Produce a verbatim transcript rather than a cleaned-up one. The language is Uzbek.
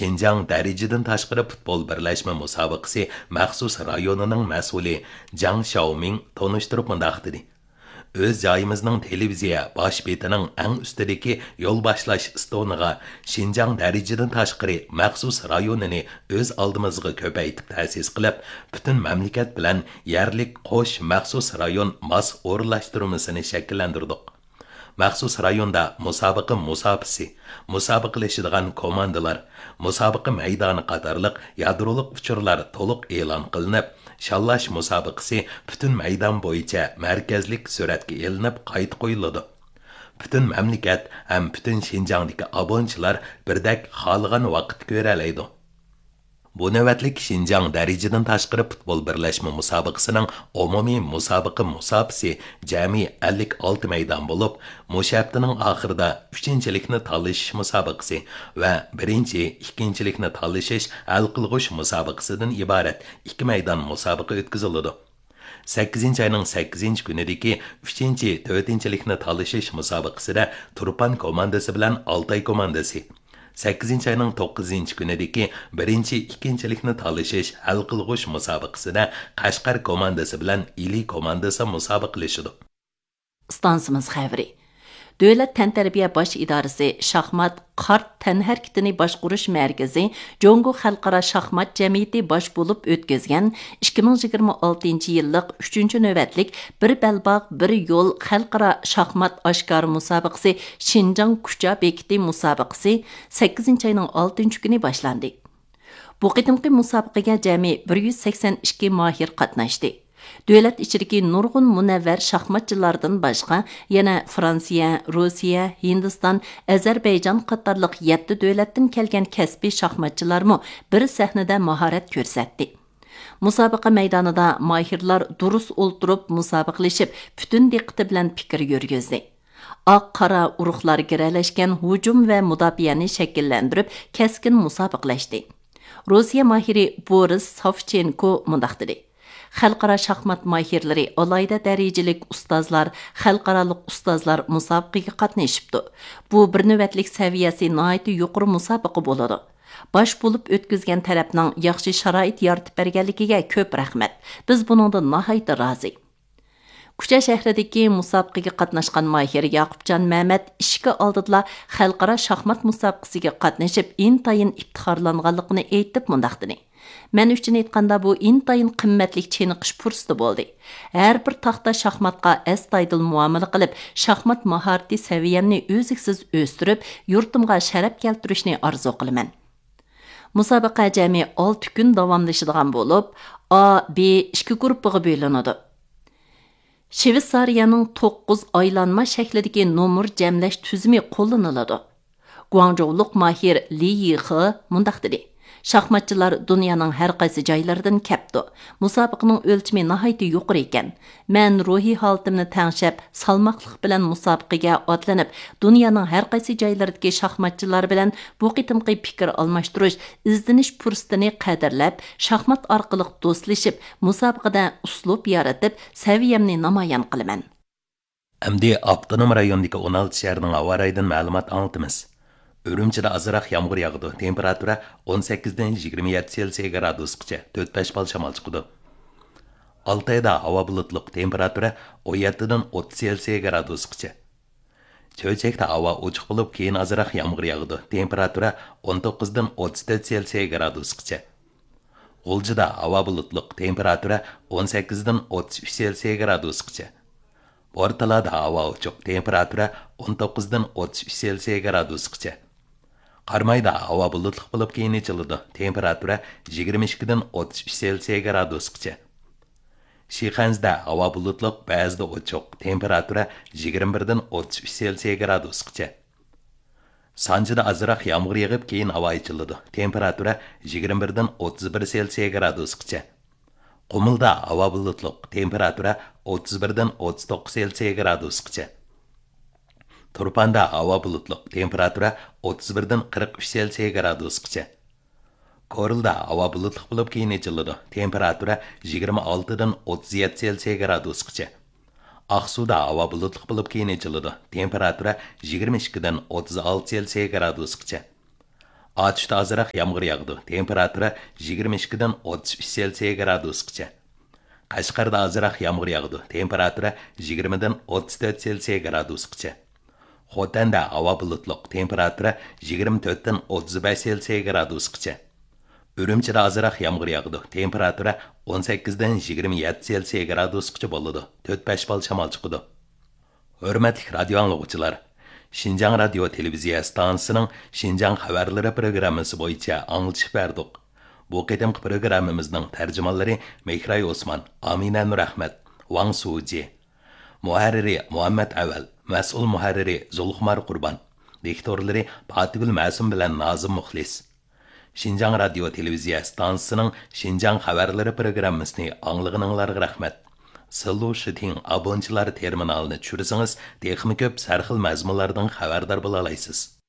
Şinjan dərəcədən təşqiri futbol birləşmə müsabiqəsi məxsus rayonunun məsulü Jang Xiaoming tonuşdurub mındaq dedi. Öz joyimizning televiziya bosh betining eng ustidagi yo'l boshlash stoniga Şinjan dərəcədən təşqiri məxsus rayonini öz aldımızga ko'paytib ta'sis qilib, butun mamlakat bilan yerlik qo'sh məxsus rayon mas o'rinlashtirmasini shakllantirdik. Məxsus rayonda musobaqa musofisi, musobaqalashadigan komandalar, musobaqa maydoni qatorliq yadroliq uchurlar to'liq e'lon qilinib, shallash musobaqasi butun maydon bo'yicha markazlik suratga elinib qayta qo'yiladi. Butun mamlakat ham butun Şinjandagi obunachilar birdak xohlagan vaqt ko'ra oladi. Bu navbatlik Şinjan dərəcədən təşqiri futbol birləşmə müsabiqəsinin umumiy musobaqa musofisi jami ellik olti maydon bo'lib, mushu haftaning oxirida uchinchilikni tanlash musobaqasi va birinchi, ikkinchilikni tanlash hal qilg'ish musobaqasidan iborat ikki maydon musobaqa o'tkaziladi. sakkizinchi ayning sakkizinchi kunidagi uchinchi, to'rtinchilikni tanlash musobaqasida Turpan komandasi bilan Altay komandasi, sakkizinchi ayning to'qqizinchi kunidagi birinchi, ikkinchilikni tanlash hal qilg'ish musobaqasida Qashqar komandasi bilan Ili komandasi musobaqalashadi. Stansimiz xəbri. Dövlət Təntarbiya Baş İdarəsi Şahmat Qart Tənhərəkətini Başqurish Mərkəzi Congo Xalqara Şahmat Cəmiyyəti baş bulub ötkəzgən ikki ming yigirma oltinchi yillik uchinchi növbətlik Bir Bəlbaq Bir Yol Xalqara Şahmat Aşkar müsabiqəsi Şinjan Kucha Bekiti müsabiqəsi sakkizinchi ayning oltinchi kuni başlandı. Bu qitimqi müsabiqəyə cəmi bir yuz sakson ikki mahir qatnaşdı. Dövlət içidəki nurgun munəvvər şahmatçılardan başqa, yana Fransiya, Rusiya, Hindistan, Azərbaycan qatarlıq yetti dövlətdən gələn kəsbi şahmatçılarmı bir səhnədə maharət göstərdi. Musabaqa meydanında mahirlar durus olturub musabiqləşib, bütün diqqəti bilan fikir yürgüzdü. Aq-qara uruqlar girələşkən hücum və müdafiəni şəkilləndirib, kəskin musabiqləşdi. Rusiya mahiri Boris Savchenko mundaq dedi. Xalqara şahmat mahirləri, alayda dərəcəlik ustazlar, xalqaralıq ustazlar musabiqəyə qatnaşıbdı. Bu bir növbətlik səviyyəsi nəhayət yuqori musabiqə болады. Baş bulub ötküzgən tərəfnin yaxşı şərait yaratıb bərgənligiga köp rəhmət. Biz bunundan nəhayət razı. Kucha shahridagi musobaqaga qatnashgan mahir Yaqubjon Məhəmməd ishga oldida xalqaro shaxmat musobaqasiga qatnashib, intayin iftixorlanganligini aytib mundaq dedi. Men uchun aytganda bu intayin qimmatli cheniqish fursati bo'ldi. Har bir taxta shaxmatga astoydil muomala qilib, shaxmat mahorati saviyamni o'ziksiz o'stirib, yurtimga sharaf keltirishni orzu qilaman. Musobaqa jami olti kun davomlashadigan bo'lib, A, B ikki guruhga bo'linadi. Shveysariyaning to'qqiz aylanma shaklidagi nomer jamlash tuzumi qo'llaniladi. Guangzhoulik mahir Li Yixi mundaq dedi. Şahmatçılar dünyanın hər qaysı joylaridan kəpdi. Musobaqaning o'lchami nihoyatda yuqori ekan. Men ruhiy holatimni tangshab, salmoqliq bilan musobaqaga otlanib, dunyoning har qaysi joylaridagi shaxmatchilar bilan bu qitimqi fikr almashtirish, izdinish fursatini qadrlab, shaxmat orqali do'stlashib, musobaqada uslub yaratib, saviyamni namoyon qilaman. Endi avtonom rayondagi o'n olti shaharning havo rayidan ma'lumot olamiz. Ürümçide azırak yağmur yağdı. Temperatura o'n sakkizdan yigirma yetti Selsiya gradusgacha, to'rt besh bal shamol chiqdi. Altayda havo bulutliq, temperatura o'n yettidan o'ttiz Selsiya gradusgacha. Cho'chakda havo ochiq bo'lib, keyin azırak yağmur yağdı. Temperatura o'n to'qqizdan o'ttiz to'rt Selsiya gradusgacha. G'uljida havo bulutliq, temperatura o'n sakkizdan o'ttiz uch Selsiya gradusgacha. O'rtalada havo ochiq, temperatura o'n to'qqizdan o'ttiz uch Selsiya gradusgacha. Qarmayda havo bulutliq bo'lib keyin ichiladi. Temperatura yigirma ikkidan o'ttiz uch Selsiya gradusgacha. Shixanzda havo bulutliq, ba'zida ochiq. Temperatura yigirma birdan o'ttiz uch Selsiya gradusgacha. Sanjida azroq yağmur yog'ib keyin havo ichiladi. Temperatura yigirma birdan o'ttiz bir Selsiya gradusgacha. Qumulda havo bulutliq, temperatura o'ttiz birdan o'ttiz to'qqiz Selsiya gradusgacha. Turpanda havo bulutliq, temperatura o'ttiz birdan qirq uch Selsiya gradusgacha. Korilda havo bulutliq bo'lib keyin ichiladi. Temperatura yigirma oltidan o'ttiz yetti Selsiya gradusgacha. Aqsuda havo bulutliq bo'lib keyin ichiladi. Temperatura yigirma ikkidan o'ttiz olti Selsiya gradusgacha. Atışda azıрақ yağmur yağdı. Temperatura yigirma ikkidan o'ttiz uch Selsiya gradusgacha. Qashqarda azıрақ yağmur yağdı. Temperatura yigirmadan o'ttiz to'rt Selsiya gradusgacha. Xotanda havo bulutliq. Temperatura yigirma to'rtdan o'ttiz besh Selsiya gradusgacha. Ürümchida azıрақ yağmur yağdı. Temperatura o'n sakkizdan yigirma yetti Selsiya gradusgacha bo'ladi. to'rt besh bal shamol chiqadi. Hurmatli radio anglag'uvchilar, Şinjan Radio Televiziya stansiyasining Şinjan xabarlari programmasi bo'yicha anglitishib berdik. Bu qadimgi programmamizning tarjimonlari Mehray Osman, Amina Nurahmat, Wang Suji, muharriri Muhammad Aval, mas'ul muharriri Zulxumar Qurban, diktorlari Fatihul Ma'sum bilan Nazim Muxlis. Şinjan Radio Televiziya stansiyasining Şinjan xabarlari programmasini anglag'ininglarga rahmat. Sıllu Shiting abonchilar terminalini tushirsangiz, texmi ko'p sarxil mazmunlardan xabardor bo'la olasiz.